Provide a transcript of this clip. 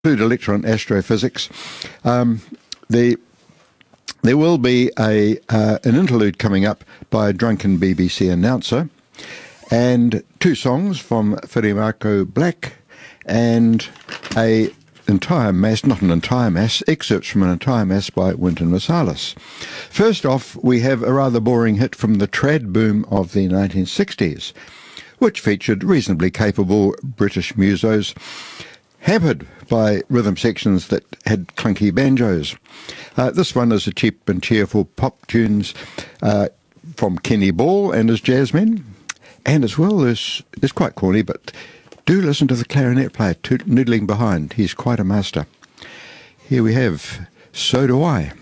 Food Electron and Astrophysics. There will be an interlude coming up by a drunken BBC announcer, and 2 songs from Whiriako Black, and excerpts from an entire mass by Wynton Marsalis. First off, we have a rather boring hit from the trad boom of the 1960s, which featured reasonably capable British musos, hampered by rhythm sections that had clunky banjos. This one is a cheap and cheerful pop tunes from Kenny Ball and his jazzmen, and as well as, it's quite corny, but do listen to the clarinet player noodling behind. He's quite a master. Here we have So Do I.